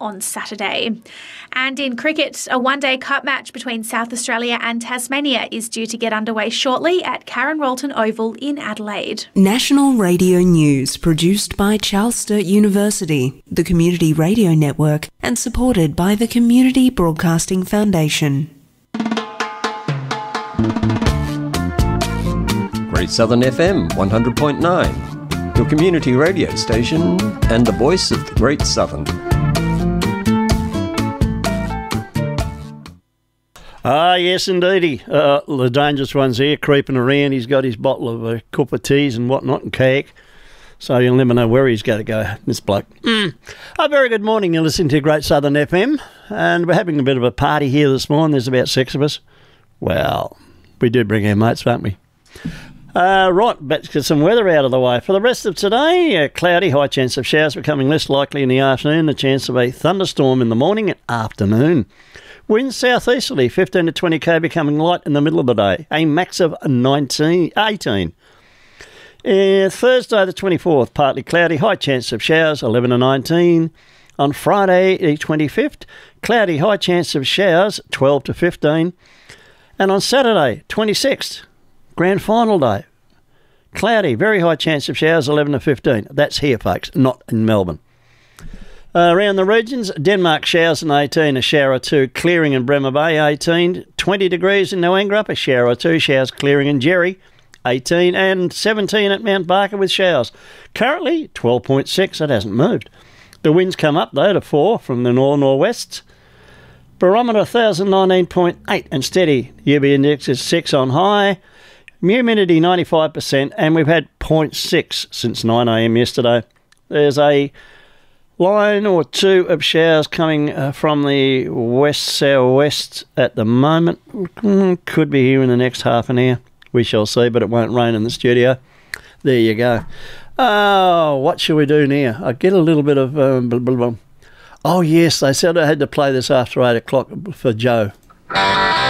on Saturday. And in cricket, a one-day cup match between South Australia and Tasmania is due to get underway shortly at Karen Rolton Oval in Adelaide. National Radio News, produced by Charles Sturt University, the Community Radio Network, and supported by the Community Broadcasting Foundation. Great Southern FM 100.9, your community radio station and the voice of the Great Southern. Ah, yes, indeedy. The dangerous one's here, creeping around. He's got his bottle of a cup of teas and whatnot and cake. So you'll never know where he's going to go, this bloke. A very good morning. You're listening to Great Southern FM, and we're having a bit of a party here this morning. There's about 6 of us. Well, we do bring our mates, don't we? Right, let's get some weather out of the way. For the rest of today, cloudy, high chance of showers becoming less likely in the afternoon, the chance of a thunderstorm in the morning and afternoon. Winds southeasterly, 15 to 20 k, becoming light in the middle of the day, a max of 18. Thursday the 24th, partly cloudy, high chance of showers, 11 to 19. On Friday the 25th, cloudy, high chance of showers, 12 to 15. And on Saturday, 26th, grand final day, cloudy, very high chance of showers, 11 to 15. That's here, folks, not in Melbourne. Around the regions, Denmark showers and 18, a shower or 2, clearing in Bremer Bay, 18, 20 degrees in Noangarup, a shower or 2, showers clearing in Jerry, 18, and 17 at Mount Barker with showers. Currently, 12.6, it hasn't moved. The winds come up, though, to 4 from the north-northwest. Barometer 1019.8 and steady. UV index is 6 on high. Humidity 95%, and we've had 0.6 since 9 a.m. yesterday. There's a line or 2 of showers coming from the west-southwest at the moment. Could be here in the next half an hour. We shall see, but it won't rain in the studio. There you go. Oh, what shall we do now? I get a little bit of... Oh, yes, they said I had to play this after 8 o'clock for Joe.